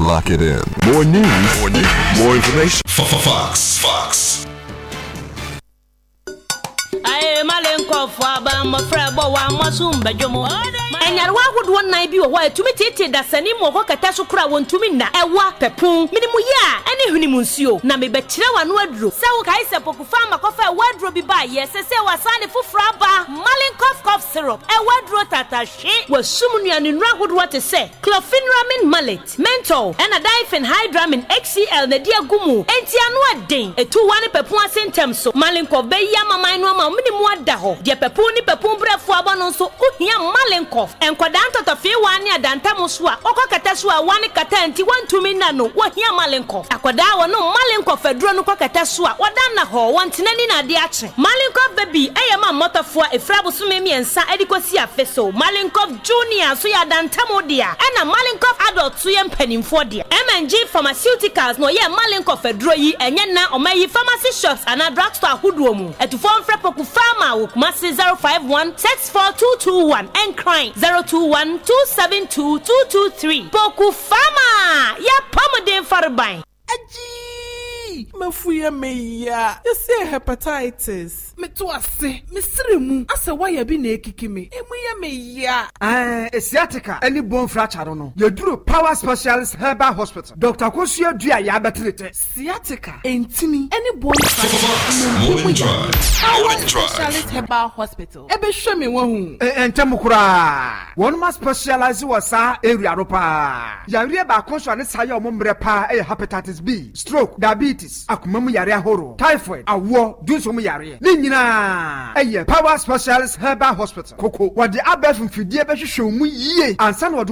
lock it in. More news, more information. Fox. I malenko for ba mo frebo wa mosum bejomo enyarwa hodo nan bi wo ho atumi tete da sani mo ho kata so kura wontumi na ewa pepun minimu ya ene hunimu nsuo na me bekire wa no aduro se wo kai se poku fama kofa waduro bi ba ye se wasane fufura ba malenko cough syrup waduro tata hwe wasum nuanu nra hodo te se clofenramin mallet menthol ena difen hydramin XCL na dia gumu enti anu aden etu wane pepun asentem so malenko be ya maman no ma minimu ada ho de pepun ni pepun brefo abono so ohia malenko enkoda ntotofe wani adantam so a okokata so a wani kata enti wantumi na no ohia malenko akoda wono malenko feduro no kokata so a wodan na ho wantenani na de ache malenko baby eyema motofo efrabo so memiensa edikosi afeso malenko junior so ya adantam dia ena malenko adult so ye mpanimfo dia MNG pharmaceuticals no ye malenko feduro yi enye na omayi pharmacy shops and drugstore huduo mu etufo mfrepoku Farmer Wukmasi 051-64221 and Crime 021-272-223. Poku Farmer, ya pomodin farbain. Aji, mafuya meya. You say hepatitis. Me to ase, me siremu. Ase why bi na ekiki me. Emuya meya. Sciatica, any bone fracture no. You do Power Specialist Herbal Hospital. Dr. Kosio Dua ya betrete. Sciatica, entini, any bone fracture. Morning Drive. Specialist Herbal Hospital. Ebe show me one. Entemukura. One must specialize wasa area ropa. Yare ba konso ne saye omombre pa hepatitis B, stroke, diabetes, akumamu yare horo, typhoid, awo, dunso mu yare. Ni nyina Power Specialist Herbal Hospital. Koko, what the abef from fidie be hwehwe mu yie. Ansa na